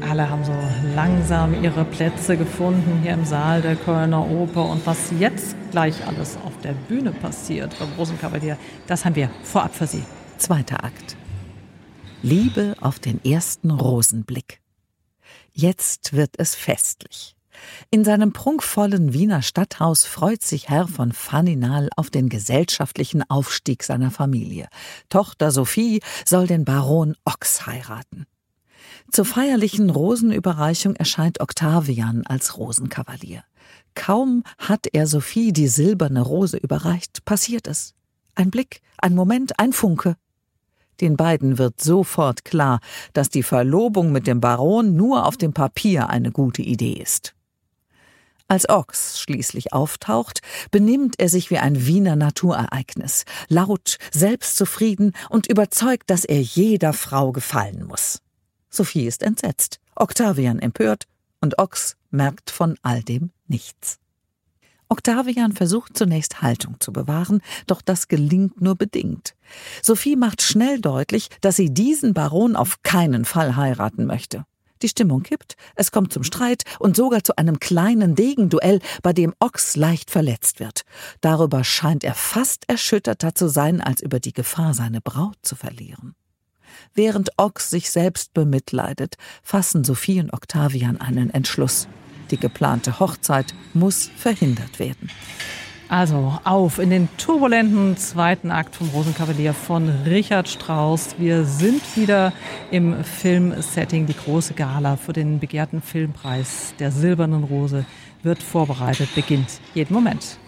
Alle haben so langsam ihre Plätze gefunden hier im Saal der Kölner Oper. Und was jetzt gleich alles auf der Bühne passiert beim Rosenkavalier, das haben wir vorab für Sie. Zweiter Akt. Liebe auf den ersten Rosenblick. Jetzt wird es festlich. In seinem prunkvollen Wiener Stadthaus freut sich Herr von Faninal auf den gesellschaftlichen Aufstieg seiner Familie. Tochter Sophie soll den Baron Ochs heiraten. Zur feierlichen Rosenüberreichung erscheint Octavian als Rosenkavalier. Kaum hat er Sophie die silberne Rose überreicht, passiert es. Ein Blick, ein Moment, ein Funke. Den beiden wird sofort klar, dass die Verlobung mit dem Baron nur auf dem Papier eine gute Idee ist. Als Ochs schließlich auftaucht, benimmt er sich wie ein Wiener Naturereignis, laut, selbstzufrieden und überzeugt, dass er jeder Frau gefallen muss. Sophie ist entsetzt, Octavian empört und Ochs merkt von all dem nichts. Octavian versucht zunächst Haltung zu bewahren, doch das gelingt nur bedingt. Sophie macht schnell deutlich, dass sie diesen Baron auf keinen Fall heiraten möchte. Die Stimmung kippt, es kommt zum Streit und sogar zu einem kleinen Degenduell, bei dem Ochs leicht verletzt wird. Darüber scheint er fast erschütterter zu sein, als über die Gefahr, seine Braut zu verlieren. Während Ochs sich selbst bemitleidet, fassen Sophie und Octavian einen Entschluss. Die geplante Hochzeit muss verhindert werden. Also auf in den turbulenten zweiten Akt vom Rosenkavalier von Richard Strauss. Wir sind wieder im Filmsetting. Die große Gala für den begehrten Filmpreis der Silbernen Rose wird vorbereitet, beginnt jeden Moment.